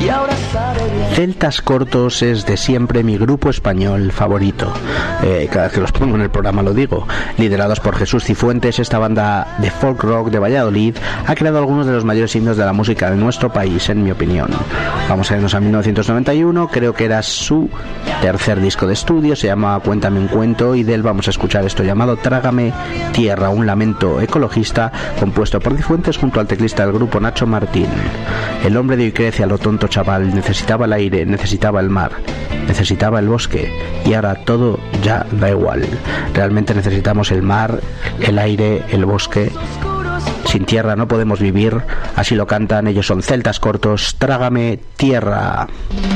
Celtas Cortos es de siempre mi grupo español favorito. Cada vez que los pongo en el programa lo digo. Liderados por Jesús Cifuentes, esta banda de folk rock de Valladolid ha creado algunos de los mayores himnos de la música de nuestro país, en mi opinión. Vamos a irnos a 1991, creo que era su tercer disco de estudio, se llama Cuéntame un cuento, y de él vamos a escuchar esto llamado Trágame Tierra, un lamento ecologista compuesto por Cifuentes junto al teclista del grupo Nacho Martín. El hombre de hoy crece a lo tonto chaval, necesitaba el aire, necesitaba el mar, necesitaba el bosque, y ahora todo ya da igual. Realmente necesitamos el mar, el aire, el bosque. Sin tierra no podemos vivir, así lo cantan, ellos son Celtas Cortos, Trágame Tierra.